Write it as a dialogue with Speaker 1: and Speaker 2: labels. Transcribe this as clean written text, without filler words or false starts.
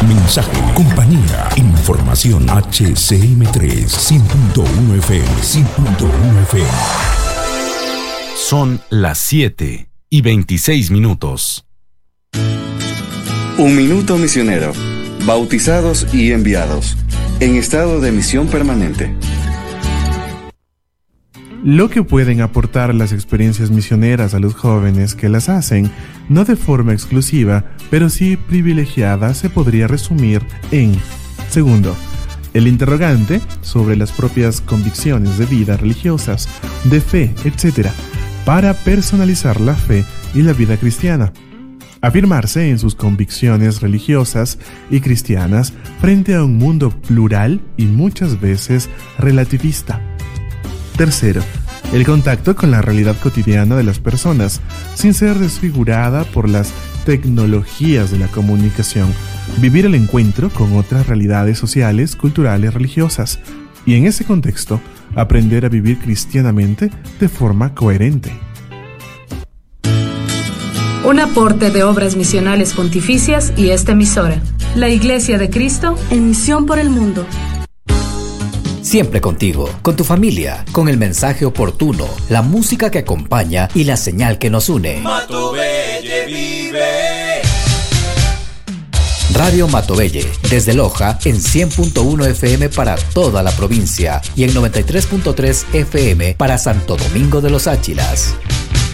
Speaker 1: mensaje, compañía, información. HCM3 100.1 FM, 100.1 FM.
Speaker 2: Son las 7:26.
Speaker 3: Un minuto misionero. Bautizados y enviados. En estado de misión permanente.
Speaker 4: Lo que pueden aportar las experiencias misioneras a los jóvenes que las hacen, no de forma exclusiva, pero sí privilegiada, se podría resumir en: segundo, el interrogante sobre las propias convicciones de vida religiosas, de fe, etc., para personalizar la fe y la vida cristiana. Afirmarse en sus convicciones religiosas y cristianas frente a un mundo plural y muchas veces relativista. Tercero, el contacto con la realidad cotidiana de las personas, sin ser desfigurada por las tecnologías de la comunicación. Vivir el encuentro con otras realidades sociales, culturales, religiosas. Y en ese contexto, aprender a vivir cristianamente de forma coherente.
Speaker 5: Un aporte de Obras Misionales Pontificias y esta emisora. La Iglesia de Cristo en misión por el mundo.
Speaker 6: Siempre contigo, con tu familia, con el mensaje oportuno, la música que acompaña y la señal que nos une.
Speaker 7: Matobelle vive.
Speaker 6: Radio Matobelle, desde Loja en 100.1 FM para toda la provincia y en 93.3 FM para Santo Domingo de los Áchilas.